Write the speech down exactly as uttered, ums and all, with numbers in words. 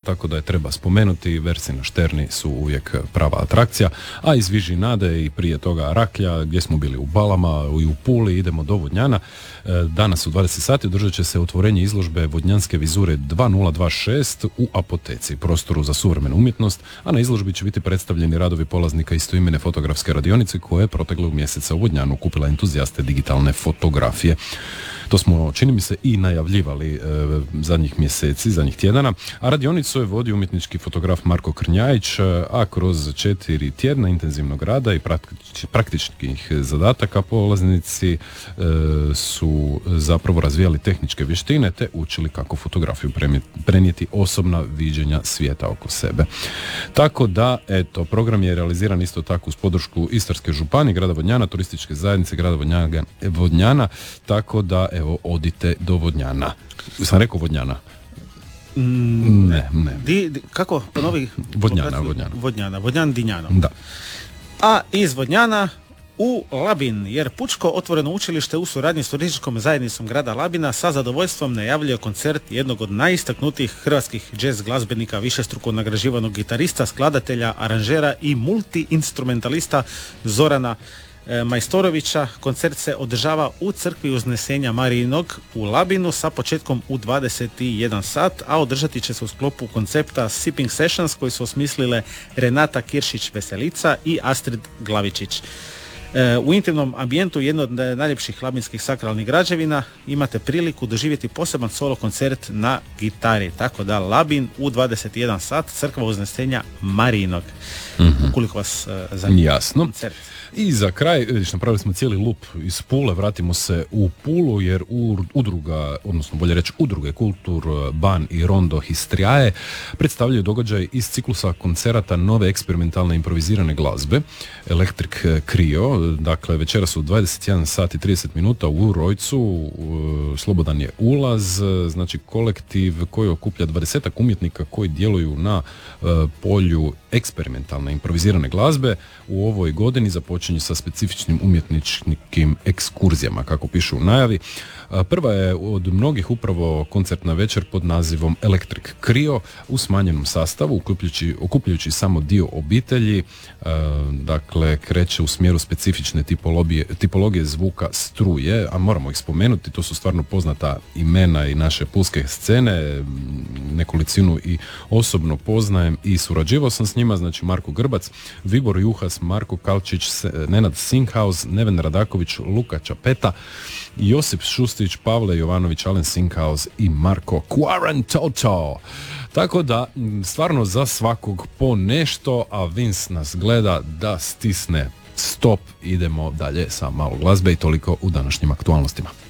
tako da je treba spomenuti. Versi na Šterni su uvijek prava atrakcija, a iz Vižinade i prije toga Raklja, gdje smo bili u Balama i u Puli, idemo do Vodnjana. Danas u dvadeset sati održat će se otvorenje izložbe Vodnjanske vizure dva nula dva šest u Apoteci, prostoru za suvremenu umjetnost, a na izložbi će biti predstavljeni radovi polaznika istoimene fotografske radionice koje je proteklog mjeseca u Vodnjanu kupila entuzijaste digitalne fotografije. To smo, čini mi se, i najavljivali e, zadnjih mjeseci, zadnjih tjedana, a radionicu je vodio umjetnički fotograf Marko Krnjajić, a kroz četiri tjedna intenzivnog rada i praktič, praktičnih zadataka polaznici e, su zapravo razvijali tehničke vještine te učili kako fotografiju prenijeti osobna viđenja svijeta oko sebe. Tako da, eto, program je realiziran isto tako uz podršku Istarske županije, grada Vodnjana, turističke zajednice grada Vodnjana, Vodnjana tako da, evo, odite do Vodnjana. Sam rekao Vodnjana? Mm, ne, ne. Di, di, kako? Ponovi? Vodnjana, Vodnjana. Vodnjana, Vodnjan Dinjano. Da. A iz Vodnjana u Labin, jer Pučko otvoreno učilište u suradnji s turističkom zajednicom grada Labina sa zadovoljstvom najavljuje koncert jednog od najistaknutijih hrvatskih džez glazbenika, višestruko nagrađivanog gitarista, skladatelja, aranžera i multi-instrumentalista Zorana Majstorovića. Koncert se održava u crkvi Uznesenja Marijinog u Labinu sa početkom u dvadeset jedan sat, a održati će se u sklopu koncepta Sipping Sessions koji su osmislile Renata Kiršić-Veselica i Astrid Glavičić. U intimnom ambijentu jedno od najljepših labinskih sakralnih građevina imate priliku doživjeti poseban solo koncert na gitari. Tako da Labin u dvadeset jedan sat, crkva Uznesenja Marijinog. Mm-hmm. Ukoliko vas uh, zanima. Jasno. Koncert. I za kraj, vidiš, napravili smo cijeli lup iz Pule, vratimo se u Pulu jer udruga, odnosno bolje reći udruge Kultur, Ban i Rondo Histriae predstavljaju događaj iz ciklusa koncerata nove eksperimentalne improvizirane glazbe Electric Trio. Dakle, večera su dvadeset jedan sat i trideset minuta u Rojcu, slobodan je ulaz, znači kolektiv koji okuplja dvadesetak umjetnika koji djeluju na uh, polju eksperimentalne improvizirane glazbe. U ovoj godini započinje sa specifičnim umjetničkim ekskurzijama, kako pišu u najavi. Prva je od mnogih upravo koncertna večer pod nazivom Electric Trio u smanjenom sastavu, okupljujući, okupljujući samo dio obitelji. Dakle, kreće u smjeru specifične tipologije, tipologije zvuka struje, a moramo ih spomenuti, to su stvarno poznata imena i naše pulske scene, nekolicinu i osobno poznajem i surađivao sam s njima, znači Marko Grbac, Vibor Juhas, Marko Kalčić, Nenad Sinkhaus, Neven Radaković, Luka Čapeta, Josip Šustić, Pavle Jovanović, Alen Sinkhaus i Marko Quarantoto. Tako da, stvarno za svakog po nešto, a Vince nas gleda da stisne stop, idemo dalje sa malo glazbe i toliko u današnjim aktualnostima.